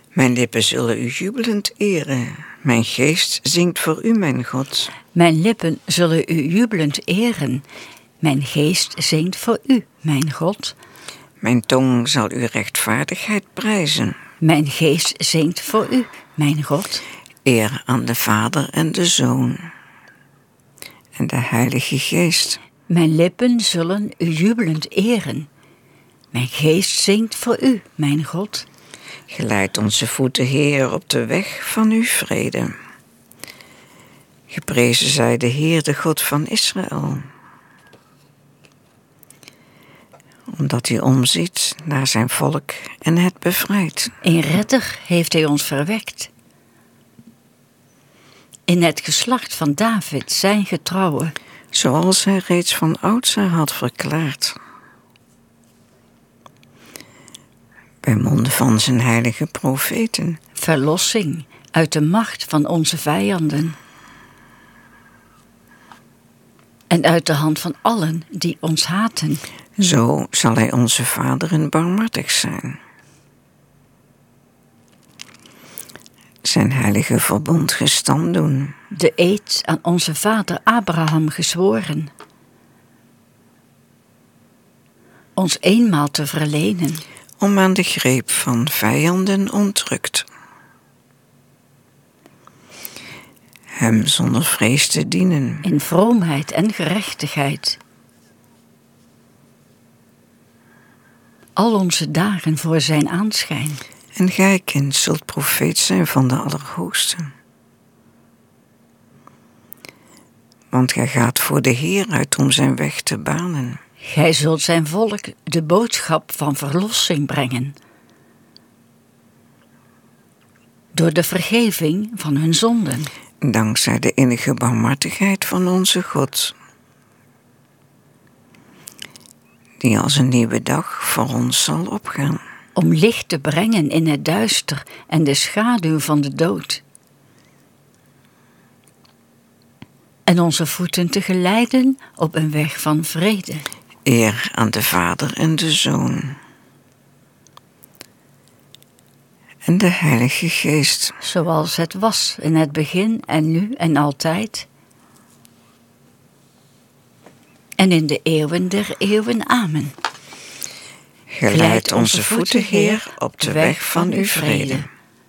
Mijn lippen zullen u jubelend eren. Mijn geest zingt voor u, mijn God. Mijn lippen zullen u jubelend eren. Mijn geest zingt voor u, mijn God. Mijn tong zal uw rechtvaardigheid prijzen. Mijn geest zingt voor u, mijn God. Eer aan de Vader en de Zoon en de Heilige Geest. Mijn lippen zullen u jubelend eren. Mijn geest zingt voor u, mijn God. Geleid onze voeten, Heer, op de weg van uw vrede. Geprezen zij de Heer, de God van Israël. Omdat hij omziet naar zijn volk en het bevrijdt. Een redder heeft hij ons verwekt. In het geslacht van David, zijn getrouwe. Zoals hij reeds van oudsher had verklaard. Bij monden van zijn heilige profeten. Verlossing uit de macht van onze vijanden. En uit de hand van allen die ons haten. Zo zal hij onze vaderen barmhartig zijn. Zijn heilige verbond gestand doen. De eed aan onze vader Abraham gezworen. Ons eenmaal te verlenen. Om aan de greep van vijanden ontrukt. Hem zonder vrees te dienen. In vroomheid en gerechtigheid. Al onze dagen voor zijn aanschijn. En gij, kind, zult profeet zijn van de Allerhoogste. Want gij gaat voor de Heer uit om zijn weg te banen. Gij zult zijn volk de boodschap van verlossing brengen. Door de vergeving van hun zonden. Dankzij de innige barmhartigheid van onze God. Die als een nieuwe dag voor ons zal opgaan. Om licht te brengen in het duister en de schaduw van de dood. En onze voeten te geleiden op een weg van vrede. Eer aan de Vader en de Zoon. En de Heilige Geest. Zoals het was in het begin en nu en altijd. En in de eeuwen der eeuwen. Amen. Geleid onze voeten, Heer, op de weg van uw vrede.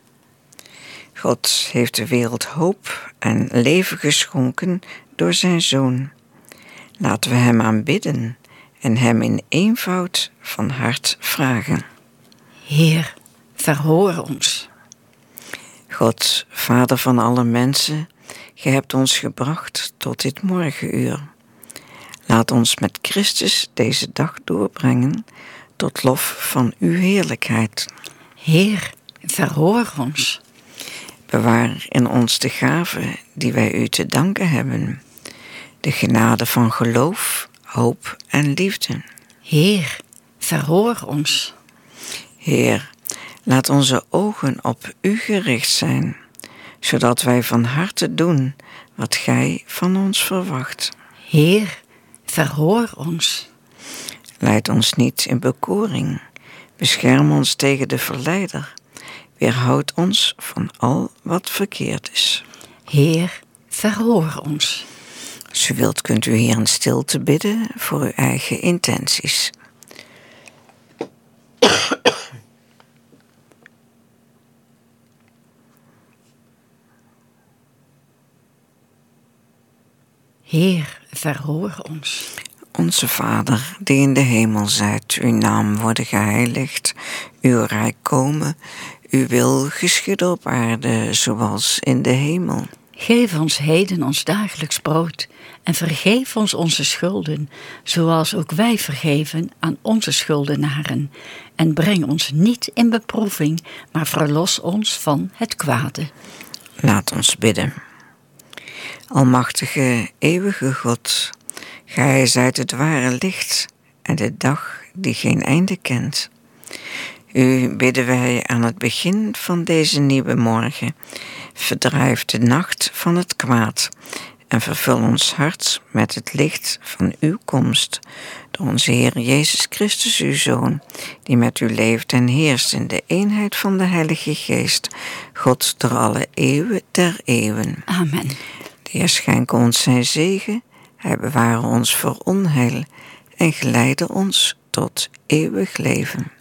God heeft de wereld hoop en leven geschonken door zijn Zoon. Laten we hem aanbidden en hem in eenvoud van hart vragen. Heer, verhoor ons. God, Vader van alle mensen, gij hebt ons gebracht tot dit morgenuur. Laat ons met Christus deze dag doorbrengen tot lof van uw heerlijkheid. Heer, verhoor ons. Bewaar in ons de gave die wij u te danken hebben. De genade van geloof, hoop en liefde. Heer, verhoor ons. Heer, laat onze ogen op u gericht zijn, zodat wij van harte doen wat gij van ons verwacht. Heer, verhoor ons. Leid ons niet in bekoring, bescherm ons tegen de verleider, weerhoud ons van al wat verkeerd is. Heer, verhoor ons. Als u wilt kunt u hier in stilte bidden voor uw eigen intenties. Heer, verhoor ons. Onze Vader, die in de hemel zijt, uw naam worden geheiligd, uw rijk komen, uw wil geschieden op aarde, zoals in de hemel. Geef ons heden ons dagelijks brood en vergeef ons onze schulden, zoals ook wij vergeven aan onze schuldenaren. En breng ons niet in beproeving, maar verlos ons van het kwade. Laat ons bidden. Almachtige, eeuwige God, gij zijt het ware licht en de dag die geen einde kent. U bidden wij aan het begin van deze nieuwe morgen. Verdrijf de nacht van het kwaad en vervul ons hart met het licht van uw komst. Door onze Heer Jezus Christus, uw Zoon, die met u leeft en heerst in de eenheid van de Heilige Geest, God door alle eeuwen der eeuwen. Amen. De Heer schenke ons zijn zegen, hij beware ons voor onheil en geleide ons tot eeuwig leven.